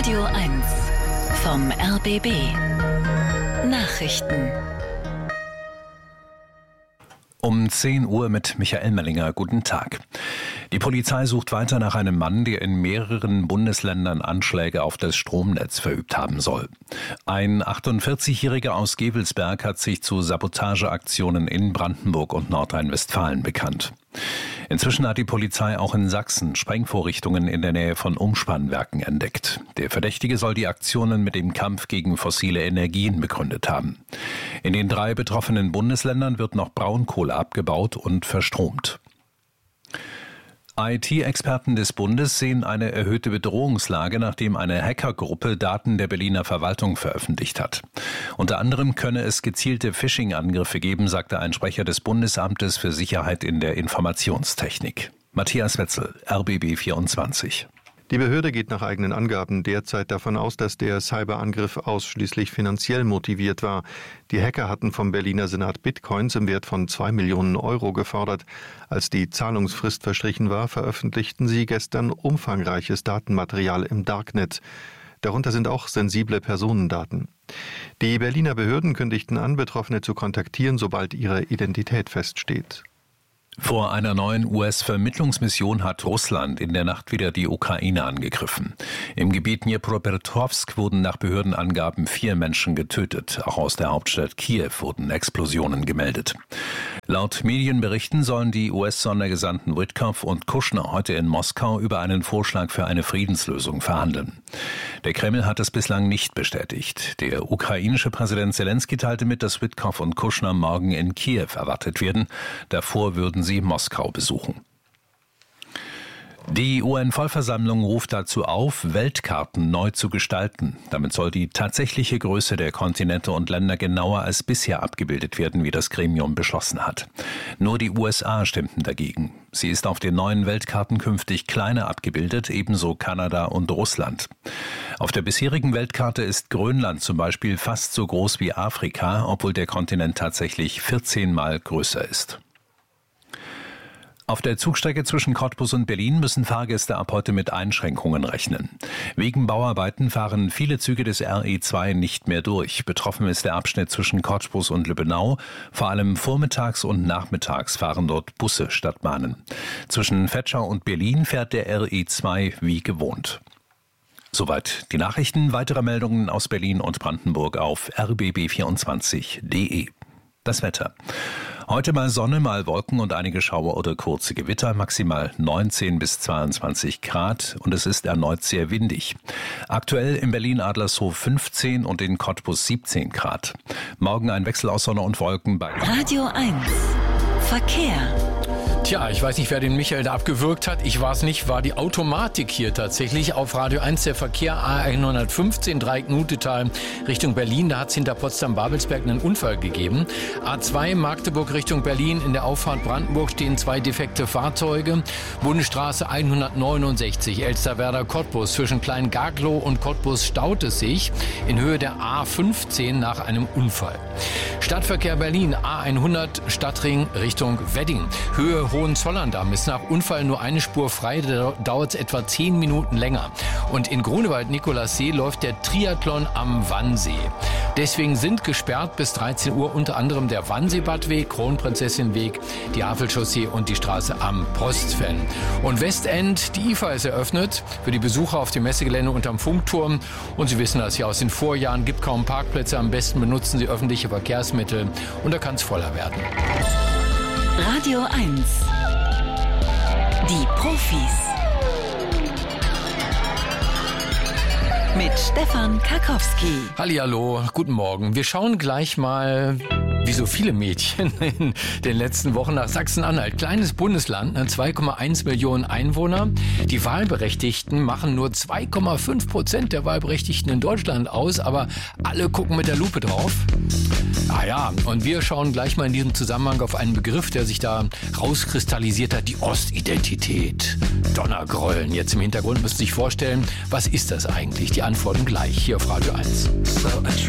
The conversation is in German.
Radio 1 vom RBB Nachrichten. Um 10 Uhr mit Michael Mellinger. Guten Tag. Die Polizei sucht weiter nach einem Mann, der in mehreren Bundesländern Anschläge auf das Stromnetz verübt haben soll. Ein 48-Jähriger aus Gevelsberg hat sich zu Sabotageaktionen in Brandenburg und Nordrhein-Westfalen bekannt. Inzwischen hat die Polizei auch in Sachsen Sprengvorrichtungen in der Nähe von Umspannwerken entdeckt. Der Verdächtige soll die Aktionen mit dem Kampf gegen fossile Energien begründet haben. In den 3 betroffenen Bundesländern wird noch Braunkohle abgebaut und verstromt. IT-Experten des Bundes sehen eine erhöhte Bedrohungslage, nachdem eine Hackergruppe Daten der Berliner Verwaltung veröffentlicht hat. Unter anderem könne es gezielte Phishing-Angriffe geben, sagte ein Sprecher des Bundesamtes für Sicherheit in der Informationstechnik. Matthias Wetzel, RBB 24. Die Behörde geht nach eigenen Angaben derzeit davon aus, dass der Cyberangriff ausschließlich finanziell motiviert war. Die Hacker hatten vom Berliner Senat Bitcoins im Wert von 2 Millionen Euro gefordert. Als die Zahlungsfrist verstrichen war, veröffentlichten sie gestern umfangreiches Datenmaterial im Darknet. Darunter sind auch sensible Personendaten. Die Berliner Behörden kündigten an, Betroffene zu kontaktieren, sobald ihre Identität feststeht. Vor einer neuen US-Vermittlungsmission hat Russland in der Nacht wieder die Ukraine angegriffen. Im Gebiet Dnipropetrovsk wurden nach Behördenangaben 4 Menschen getötet. Auch aus der Hauptstadt Kiew wurden Explosionen gemeldet. Laut Medienberichten sollen die US-Sondergesandten Witkoff und Kushner heute in Moskau über einen Vorschlag für eine Friedenslösung verhandeln. Der Kreml hat es bislang nicht bestätigt. Der ukrainische Präsident Zelensky teilte mit, dass Witkoff und Kushner morgen in Kiew erwartet werden. Davor würden sie Moskau besuchen. Die UN-Vollversammlung ruft dazu auf, Weltkarten neu zu gestalten. Damit soll die tatsächliche Größe der Kontinente und Länder genauer als bisher abgebildet werden, wie das Gremium beschlossen hat. Nur die USA stimmten dagegen. Sie ist auf den neuen Weltkarten künftig kleiner abgebildet, ebenso Kanada und Russland. Auf der bisherigen Weltkarte ist Grönland zum Beispiel fast so groß wie Afrika, obwohl der Kontinent tatsächlich 14 Mal größer ist. Auf der Zugstrecke zwischen Cottbus und Berlin müssen Fahrgäste ab heute mit Einschränkungen rechnen. Wegen Bauarbeiten fahren viele Züge des RE2 nicht mehr durch. Betroffen ist der Abschnitt zwischen Cottbus und Lübbenau. Vor allem vormittags und nachmittags fahren dort Busse statt Bahnen. Zwischen Vetschau und Berlin fährt der RE2 wie gewohnt. Soweit die Nachrichten. Weitere Meldungen aus Berlin und Brandenburg auf rbb24.de. Das Wetter. Heute mal Sonne, mal Wolken und einige Schauer oder kurze Gewitter, maximal 19 bis 22 Grad und es ist erneut sehr windig. Aktuell in Berlin-Adlershof 15 und in Cottbus 17 Grad. Morgen ein Wechsel aus Sonne und Wolken bei Radio 1 Verkehr. Tja, ich weiß nicht, wer den Michael da abgewürgt hat. Ich war es nicht, war die Automatik hier tatsächlich. Auf Radio 1 der Verkehr A115 Dreieck-Nutetal Richtung Berlin. Da hat es hinter Potsdam-Babelsberg einen Unfall gegeben. A2 Magdeburg Richtung Berlin. In der Auffahrt Brandenburg stehen 2 defekte Fahrzeuge. Bundesstraße 169 Elsterwerda-Cottbus. Zwischen Klein-Gaglow und Cottbus staut es sich in Höhe der A15 nach einem Unfall. Stadtverkehr Berlin A100 Stadtring Richtung Wedding. Höhe Hohenzollern-Damm ist nach Unfall nur eine Spur frei, da dauert es etwa 10 Minuten länger. Und in Grunewald-Nikolassee läuft der Triathlon am Wannsee. Deswegen sind gesperrt bis 13 Uhr unter anderem der Wannseebadweg, Kronprinzessinweg, die Havelchaussee und die Straße am Postfen. Und Westend, die IFA ist eröffnet für die Besucher auf dem Messegelände unterm Funkturm. Und Sie wissen das ja aus den Vorjahren, gibt kaum Parkplätze, am besten benutzen Sie öffentliche Verkehrsmittel und da kann es voller werden. Radio 1 Die Profis mit Stefan Karkowski. Hallihallo, guten Morgen. Wir schauen gleich mal, wie so viele Mädchen in den letzten Wochen, nach Sachsen-Anhalt. Kleines Bundesland, 2,1 Millionen Einwohner. Die Wahlberechtigten machen nur 2,5% der Wahlberechtigten in Deutschland aus, aber alle gucken mit der Lupe drauf. Ah ja, und wir schauen gleich mal in diesem Zusammenhang auf einen Begriff, der sich da rauskristallisiert hat, die Ostidentität. Donnergrollen. Jetzt im Hintergrund müssen Sie sich vorstellen, was ist das eigentlich? Die Antworten gleich hier auf Radio 1.